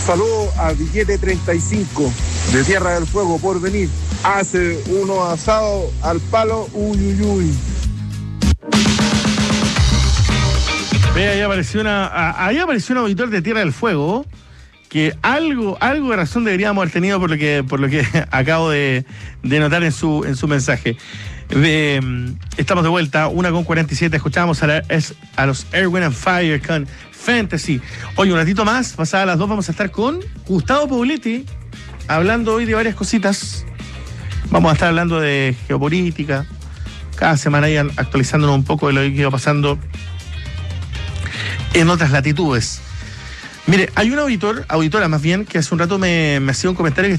Saludo a Billete 35 de Tierra del Fuego por venir. Hace unos asados al palo, uy, uy, uy. Ve, ahí apareció un auditor de Tierra del Fuego que algo de razón deberíamos haber tenido por lo que acabo de notar en su mensaje. Estamos de vuelta, 1:47, escuchábamos a los Earth, Wind and Fire con Fantasy. Oye, un ratito más, pasadas las 2, vamos a estar con Gustavo Pauletti, hablando hoy de varias cositas. Vamos a estar hablando de geopolítica, cada semana ahí actualizándonos un poco de lo que iba pasando en otras latitudes. Mire, hay un auditora más bien, que hace un rato me hacía un comentario que